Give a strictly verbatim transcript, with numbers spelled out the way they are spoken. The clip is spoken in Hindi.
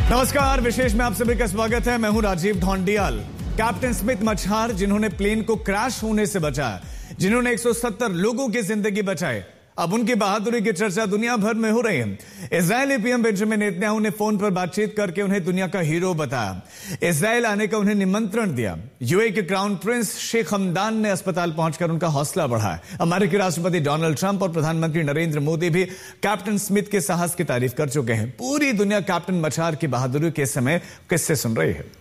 नमस्कार, विशेष में आप सभी का स्वागत है। मैं हूं राजीव ढोंडियाल। कैप्टन स्मिथ मछार, जिन्होंने प्लेन को क्रैश होने से बचाया, जिन्होंने एक सौ सत्तर लोगों की जिंदगी बचाई, अब उनकी बहादुरी की चर्चा दुनिया भर में हो रही है। इजरायली पीएम बेंजामिन नेतन्याहू ने फोन पर बातचीत करके उन्हें दुनिया का हीरो बताया। इजरायल आने का उन्हें निमंत्रण दिया। यूएई के क्राउन प्रिंस शेख हमदान ने अस्पताल पहुंचकर उनका हौसला बढ़ाया। अमेरिकी राष्ट्रपति डोनाल्ड ट्रंप और प्रधानमंत्री नरेंद्र मोदी भी कैप्टन स्मिथ के साहस की तारीफ कर चुके हैं। पूरी दुनिया कैप्टन मछार की बहादुरी के समय किस्से सुन रही है।